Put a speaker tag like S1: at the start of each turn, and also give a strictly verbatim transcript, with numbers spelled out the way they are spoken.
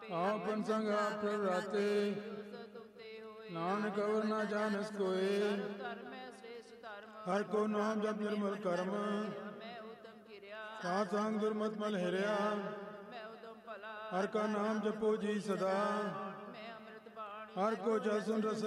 S1: ਆਪਨ ਸੰਗ ਆਪ ਪ੍ਰਭ ਰਾਤੇ, ਨਾਨਕ ਅਵਰ ਨਾ ਜਾਣਸ ਕੋਏ। ਹਰ ਕੋ ਨਾਮ ਜਪ ਨਿਰਮਲ ਕਰਮ, ਸਾਧ ਸੰਗ ਦੁਰਮਤ ਮਲ ਹਿਰਿਆ। ਹਰ ਕਾ ਨਾਮ ਜਪੋ ਜੀ ਸਦਾ, ਹਰ ਕੋ ਜਲ ਸੁਨ ਰਸ